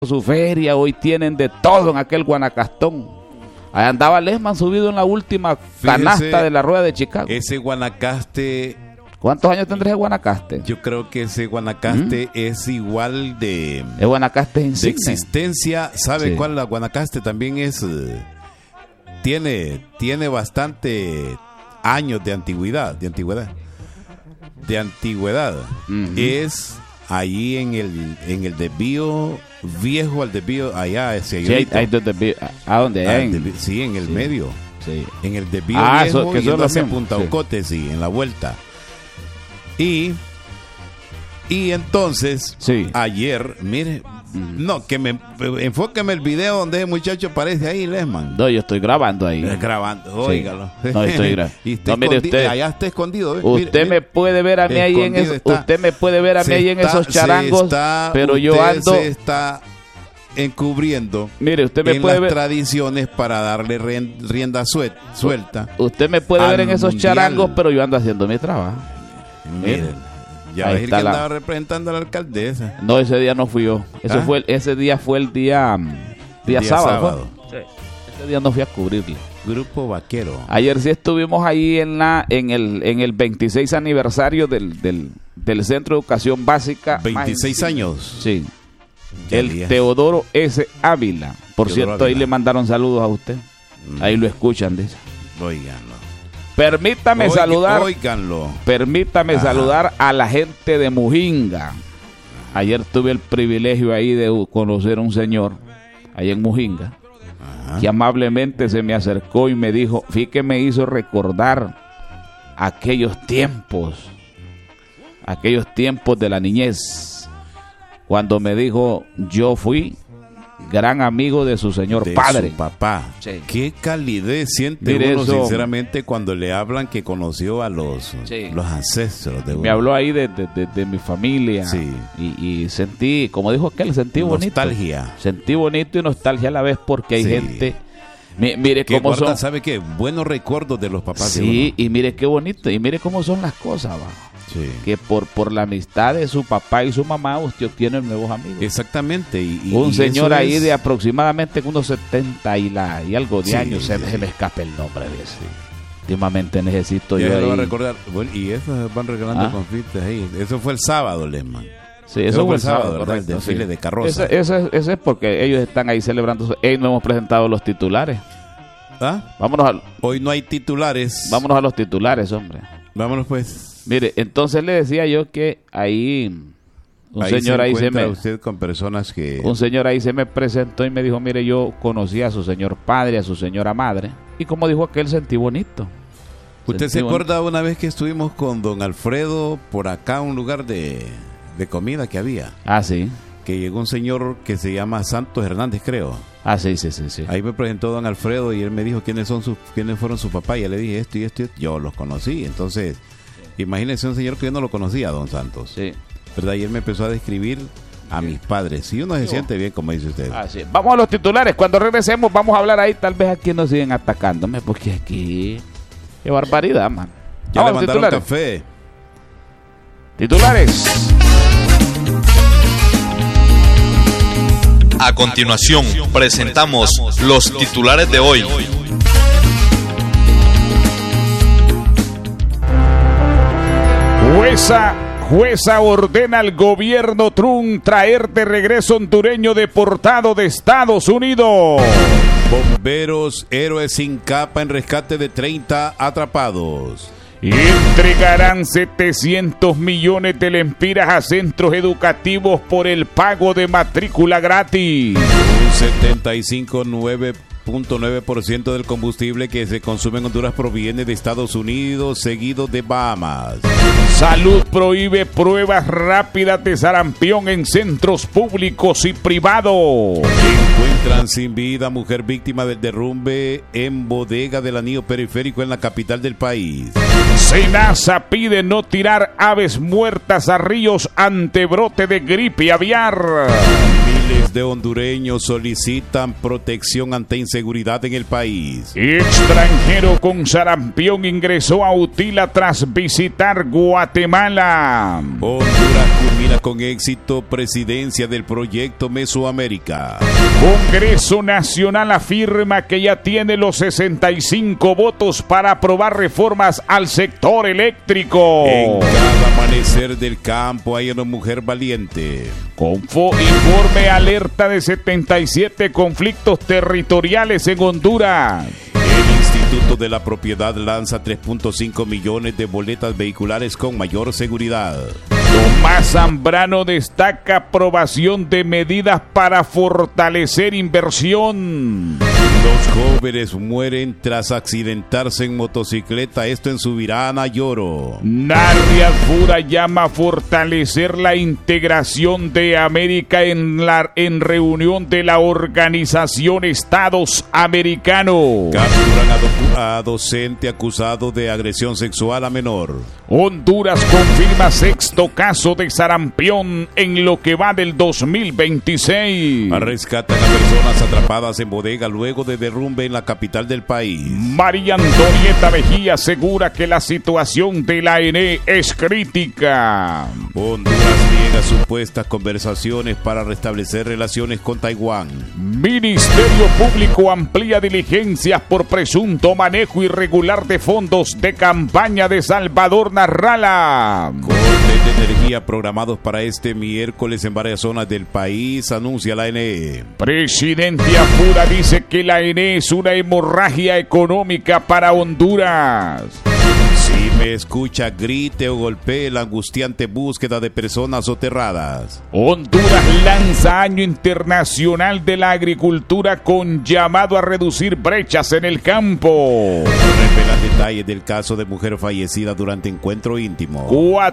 su feria, hoy tienen de todo en aquel Guanacastón. Ahí andaba Lesman subido en la última canasta de la rueda de Chicago. Ese Guanacaste. ¿Cuántos años tendrá ese Guanacaste? Yo creo que ese Guanacaste es igual de... El Guanacaste es de insigne. existencia. ¿Sabe Sí. cuál? La Guanacaste también es... Tiene bastante años de antigüedad. Es ahí en el desvío viejo al desvío allá hacia Sí, ¿a dónde? sí, en el medio. Sí. En el desvío que viejo son yendo los hacia mismos. Punta Sí. Ocote, sí, en la vuelta. Y entonces, Sí. ayer, mire, no, enfóqueme el video donde ese muchacho aparece ahí, Lesman. No, yo estoy grabando ahí. Grabando, óigalo. No, estoy grabando. Y está No, mire usted. allá está escondido. Usted me puede ver a mí ahí en Escondido está. usted me puede ver a mí ahí en esos charangos, pero yo usted ando. se está encubriendo Mire, usted me en puede las ver. tradiciones para darle rienda suelta. Usted me puede ver al en esos mundial. charangos, pero yo ando haciendo mi trabajo. Miren, ya Ahí ves está que la- andaba representando a la alcaldesa. No, ese día no fui yo. ¿Ah? Ese día fue el día Día sábado. Sí. Ese día no fui a cubrirle. Grupo Vaquero. Ayer sí estuvimos ahí en el 26 aniversario del Centro de Educación Básica. 26 años. Sí. Qué El día. Teodoro S. Ávila. Por Teodoro cierto, ahí Ávila. le mandaron saludos a usted. Ahí lo escuchan, dice. Óiganlo. Permítame saludar. Óiganlo. Permítame Ajá. saludar a la gente de Mujinga. Ayer tuve el privilegio ahí de conocer a un señor ahí en Mujinga que amablemente se me acercó y me dijo, fíjate que me hizo recordar aquellos tiempos de la niñez, cuando me dijo, yo fui gran amigo de su señor De padre. su papá. Sí. Qué calidez siente Mire uno, eso. sinceramente, cuando le hablan que conoció a los ancestros de uno. Me habló ahí de mi familia. Sí. Y sentí, como dijo aquel, sentí bonito. Nostalgia. Sentí bonito y nostalgia a la vez porque hay Sí. gente. Mire Que cómo guarda, son. ¿sabe qué? Buenos recuerdos de los papás de Sí, uno. y mire qué bonito. Y mire cómo son las cosas, va. Sí. Que por la amistad de su papá y su mamá, usted obtiene nuevos amigos. Exactamente. Un y señor eso ahí es- de aproximadamente unos 70 y algo de Sí, años. Se sí. me escapa el nombre de ese. Últimamente necesito Ya yo lo va a ahí. recordar. Bueno, y eso van regalando Ah. confites ahí. Eso fue el sábado, Lesman. Sí, eso fue el sábado, ¿verdad? El correcto, desfile sí. de carroza. Ese es porque ellos están ahí celebrando. No hemos presentado los titulares. ¿Ah? Vámonos Hoy no hay titulares. a los titulares, hombre. Vámonos pues. Mire, entonces le decía yo que ahí un señor ahí usted con personas que... un señor ahí se me presentó y me dijo, mire, yo conocí a su señor padre, a su señora madre, y como dijo aquel, sentí bonito. ¿Usted se Sentí acuerda una vez que estuvimos con don Alfredo por acá, un lugar de comida que había? Ah, sí. Que llegó un señor que se llama Santos Hernández, creo. Ah, sí. Ahí me presentó don Alfredo y él me dijo quiénes fueron sus papás. Y yo le dije esto y esto. Yo los conocí. Entonces, imagínense un señor que yo no lo conocía, don Santos. Sí. ¿Verdad? Y él me empezó a describir a mis padres. Y uno se siente bien, como dice usted. Ah, sí. Vamos a los titulares. Cuando regresemos vamos a hablar ahí. Tal vez aquí nos siguen atacándome porque aquí... Qué barbaridad, man. Ya le Vamos a los mandaron titulares. café. Titulares. A continuación, presentamos los titulares de hoy. Jueza ordena al gobierno Trump traer de regreso hondureño deportado de Estados Unidos. Bomberos, héroes sin capa en rescate de 30 atrapados. Entregarán 700 millones de lempiras a centros educativos por el pago de matrícula gratis. Un 75.9% del combustible que se consume en Honduras proviene de Estados Unidos, seguido de Bahamas. Salud prohíbe pruebas rápidas de sarampión en centros públicos y privados. Encuentran sin vida mujer víctima del derrumbe en bodega del anillo periférico en la capital del país. Senasa pide no tirar aves muertas a ríos ante brote de gripe aviar. Miles Cientos de hondureños solicitan protección ante inseguridad en el país. Extranjero con sarampión ingresó a Utila tras visitar Guatemala. Honduras culmina con éxito presidencia del proyecto Mesoamérica. Congreso Nacional afirma que ya tiene los 65 votos para aprobar reformas al sector eléctrico. En cada amanecer del campo hay una mujer valiente. Informe alerta de 77 conflictos territoriales en Honduras. El Instituto de la Propiedad lanza 3.5 millones de boletas vehiculares con mayor seguridad. Tomás Zambrano destaca aprobación de medidas para fortalecer inversión. Los jóvenes mueren tras accidentarse en motocicleta, esto en Subirana, Lloro. Narria Fura llama a fortalecer la integración de América en reunión de la Organización Estados Americanos. Capturan a docente acusado de agresión sexual a menor. Honduras confirma sexto caso de sarampión en lo que va del 2026. Rescatan a personas atrapadas en bodega luego de derrumbe en la capital del país. María Antonieta Mejía asegura que la situación de la ENE es crítica. Honduras niega supuestas conversaciones para restablecer relaciones con Taiwán. Ministerio Público amplía diligencias por presunto manejo irregular de fondos de campaña de Salvador Narrala. Cortes de energía programados para este miércoles en varias zonas del país, anuncia la ENE. Presidente Afura dice que la ENE es una hemorragia económica para Honduras. Si me escucha, grite o golpee la angustiante búsqueda de personas soterradas. Honduras lanza Año Internacional de la Agricultura con llamado a reducir brechas en el campo. Revela detalles del caso de mujer fallecida durante encuentro íntimo.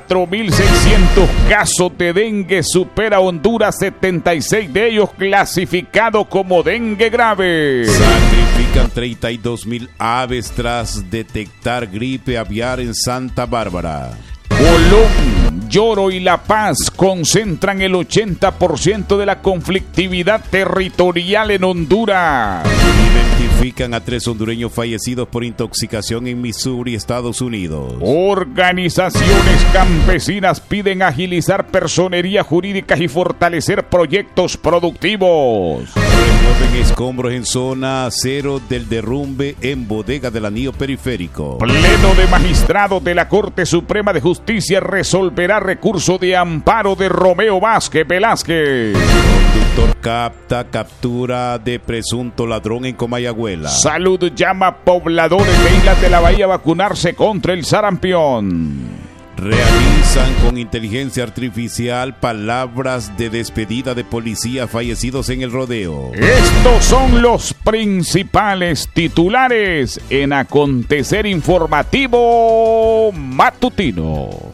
4.600 casos de dengue supera Honduras, 76 de ellos clasificados como dengue grave. Sacrifican 32.000 aves tras detectar gripe aviar en Santa Bárbara. Colón, Lloro y La Paz concentran el 80% de la conflictividad territorial en Honduras. Identifican a 3 hondureños fallecidos por intoxicación en Missouri, Estados Unidos. Organizaciones campesinas piden agilizar personería jurídica y fortalecer proyectos productivos. Remueven escombros en zona cero del derrumbe en bodega del anillo periférico. Pleno de magistrados de la Corte Suprema de Justicia resolverá recurso de amparo de Romeo Vázquez Velázquez. Conductor captura de presunto ladrón en Comayagüela. Salud llama a pobladores de Islas de la Bahía a vacunarse contra el sarampión. Realizan con inteligencia artificial palabras de despedida de policías fallecidos en el rodeo. Estos son los principales titulares en Acontecer Informativo Matutino.